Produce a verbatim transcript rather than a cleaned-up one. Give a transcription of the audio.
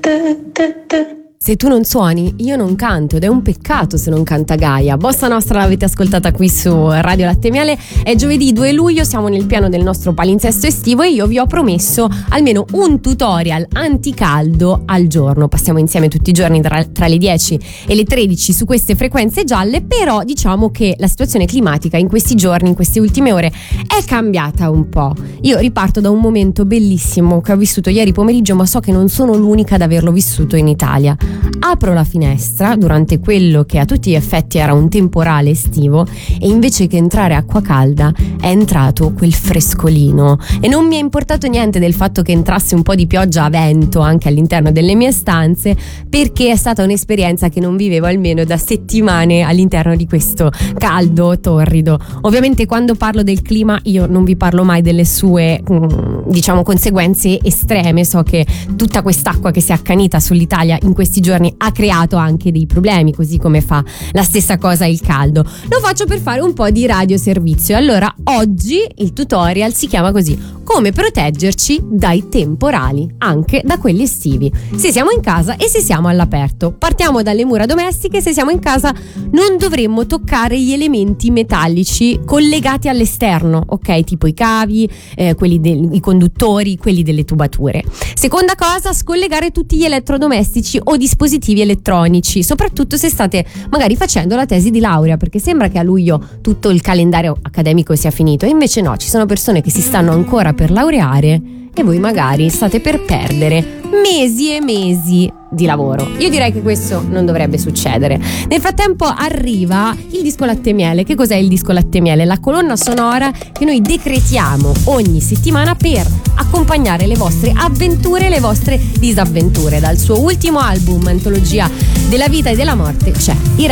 Se tu non suoni, io non canto, ed è un peccato se non canta Gaia. Bossa Nostra l'avete ascoltata qui su Radio Latte Miele. È giovedì due luglio, siamo nel piano del nostro palinsesto estivo e io vi ho promesso almeno un tutorial anticaldo al giorno. Passiamo insieme tutti i giorni tra, tra le dieci e le tredici su queste frequenze gialle, però diciamo che la situazione climatica in questi giorni, in queste ultime ore, è cambiata un po'. Io riparto da un momento bellissimo che ho vissuto ieri pomeriggio, ma so che non sono l'unica ad averlo vissuto in Italia. Apro la finestra durante quello che a tutti gli effetti era un temporale estivo e invece che entrare acqua calda è entrato quel frescolino e non mi è importato niente del fatto che entrasse un po' di pioggia a vento anche all'interno delle mie stanze, perché è stata un'esperienza che non vivevo almeno da settimane all'interno di questo caldo torrido. Ovviamente quando parlo del clima io non vi parlo mai delle sue diciamo conseguenze estreme. So che tutta quest'acqua che si è accanita sull'Italia in questi giorni ha creato anche dei problemi, così come fa la stessa cosa il caldo. Lo faccio per fare un po' di radioservizio. Allora oggi il tutorial si chiama così: come proteggerci dai temporali, anche da quelli estivi, se siamo in casa e se siamo all'aperto. Partiamo dalle mura domestiche. Se siamo in casa non dovremmo toccare gli elementi metallici collegati all'esterno, ok? Tipo i cavi, eh, quelli dei conduttori, quelli delle tubature. Seconda cosa, scollegare tutti gli elettrodomestici o dispositivi elettronici, soprattutto se state magari facendo la tesi di laurea, perché sembra che a luglio tutto il calendario accademico sia finito e invece no, ci sono persone che si stanno ancora per laureare e voi magari state per perdere mesi e mesi di lavoro. Io direi che questo non dovrebbe succedere. Nel frattempo arriva il disco latte miele. Che cos'è il disco latte miele? La colonna sonora che noi decretiamo ogni settimana per accompagnare le vostre avventure e le vostre disavventure. Dal suo ultimo album, antologia della vita e della morte, c'è Ira